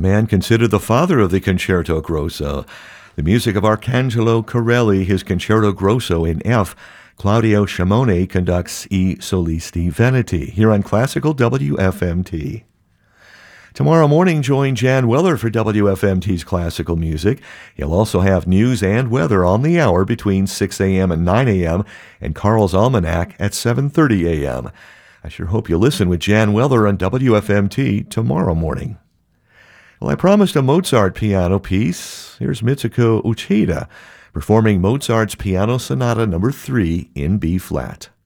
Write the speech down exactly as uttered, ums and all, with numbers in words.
man considered the father of the concerto grosso. The music of Arcangelo Corelli, his concerto grosso in F. Claudio Scimone conducts I Solisti Veneti, here on Classical W F M T. Tomorrow morning, join Jan Weller for W F M T's Classical Music. He'll also have news and weather on the hour between six a.m. and nine a.m. and Carl's Almanac at seven thirty a.m. I sure hope you'll listen with Jan Weller on W F M T tomorrow morning. Well, I promised a Mozart piano piece. Here's Mitsuko Uchida performing Mozart's Piano Sonata number three in B-flat.